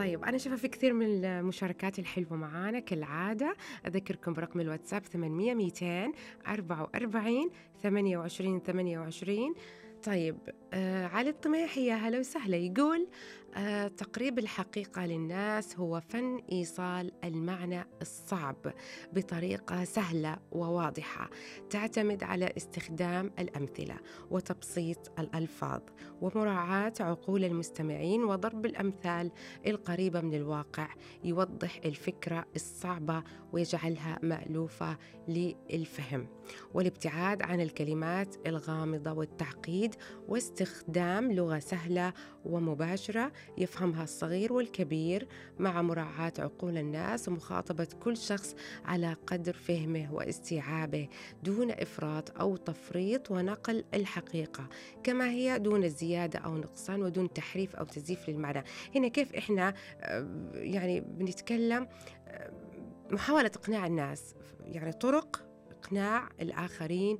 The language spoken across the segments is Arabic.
طيب أنا شايفة في كثير من المشاركات الحلوة معانا كالعادة. أذكركم برقم الواتساب 800 200 44 28 28. طيب علي الطميحي يا هلا وسهلا يقول تقريب الحقيقة للناس هو فن إيصال المعنى الصعب بطريقة سهلة وواضحة، تعتمد على استخدام الأمثلة وتبسيط الألفاظ ومراعاة عقول المستمعين وضرب الأمثال القريبة من الواقع، يوضح الفكرة الصعبة ويجعلها مألوفة للفهم، والابتعاد عن الكلمات الغامضة والتعقيد، واستخدام لغة سهلة ومباشرة يفهمها الصغير والكبير، مع مراعاة عقول الناس ومخاطبة كل شخص على قدر فهمه واستيعابه دون إفراط أو تفريط، ونقل الحقيقة كما هي دون زيادة أو نقصان ودون تحريف أو تزييف للمعنى. هنا كيف إحنا يعني بنتكلم محاولة إقناع الناس، يعني طرق إقناع الآخرين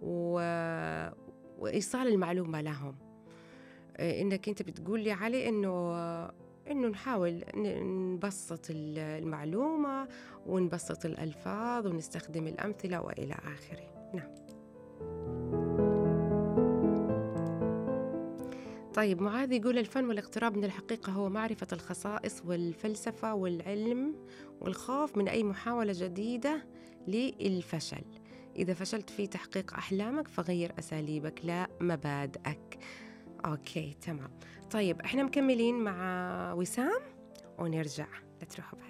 وإيصال المعلومة لهم. إنك أنت بتقول لي علي إنه نحاول نبسط المعلومة ونبسط الألفاظ ونستخدم الأمثلة وإلى آخره. نعم. طيب معاذ يقول الفن والاقتراب من الحقيقة هو معرفة الخصائص والفلسفة والعلم والخوف من أي محاولة جديدة للفشل. إذا فشلت في تحقيق أحلامك فغير أساليبك لا مبادئك. أوكي تمام. طيب إحنا مكملين مع وسام ونرجع. لا تروحوا